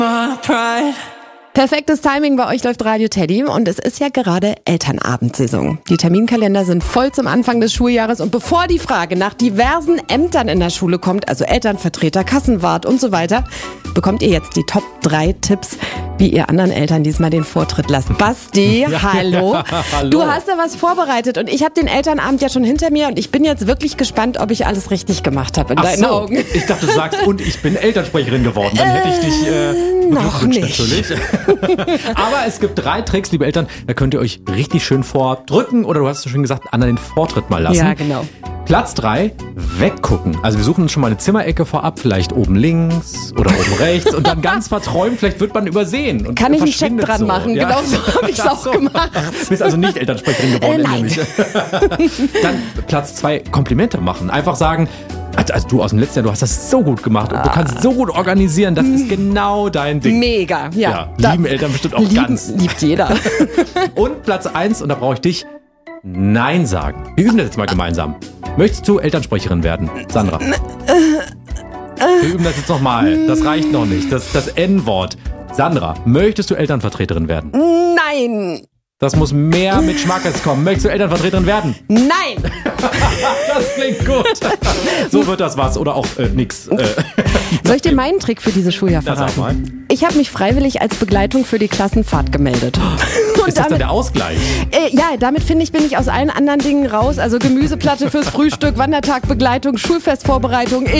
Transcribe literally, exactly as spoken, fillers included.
Perfektes Timing, bei euch läuft Radio Teddy und es ist ja gerade Elternabendsaison. Die Terminkalender sind voll zum Anfang des Schuljahres und bevor die Frage nach diversen Ämtern in der Schule kommt, also Elternvertreter, Kassenwart und so weiter, bekommt ihr jetzt die Top drei Tipps, wie ihr anderen Eltern diesmal den Vortritt lasst. Basti, ja, hallo. Ja, hallo. Du hast da was vorbereitet und ich habe den Elternabend ja schon hinter mir und ich bin jetzt wirklich gespannt, ob ich alles richtig gemacht habe in Ach deinen so. Augen. Ich dachte, du sagst, und ich bin Elternsprecherin geworden. Dann hätte ich dich äh, noch nicht. Natürlich. Aber es gibt drei Tricks, liebe Eltern, da könnt ihr euch richtig schön vordrücken oder du hast es schon gesagt, anderen den Vortritt mal lassen. Ja, genau. Platz drei, weggucken. Also wir suchen uns schon mal eine Zimmerecke vorab, vielleicht oben links oder oben rechts und dann ganz verträumt, vielleicht wird man übersehen. Und kann ich einen Check verschwindet dran so. machen, Ja. genau so habe ich es auch so. gemacht. Du bist also nicht Elternsprecherin geworden. Äh, nein. Nämlich. Dann Platz zwei, Komplimente machen. Einfach sagen, also du aus dem letzten Jahr, du hast das so gut gemacht und du kannst so gut organisieren, das ist genau dein Ding. Mega, ja. Ja, Da- lieben Eltern bestimmt auch Lieben, ganz. liebt jeder. Und Platz eins, und da brauche ich dich, Nein sagen. Wir üben das jetzt mal gemeinsam. Möchtest du Elternsprecherin werden, Sandra? Wir üben das jetzt nochmal. Das reicht noch nicht. Das, das N-Wort. Sandra, möchtest du Elternvertreterin werden? Nein, Das muss mehr mit Schmackes kommen. Möchtest du Elternvertreterin werden? nein. Das klingt gut. So wird das was. Oder auch äh, nix. Äh, Soll ich dir meinen Trick für dieses Schuljahr Na, sag verraten? mal. Ich habe mich freiwillig als Begleitung für die Klassenfahrt gemeldet. Und ist das dann damit, der Ausgleich? äh, ja, damit finde ich, bin ich aus allen anderen Dingen raus. Also Gemüseplatte fürs Frühstück, Wandertagbegleitung, Schulfestvorbereitung.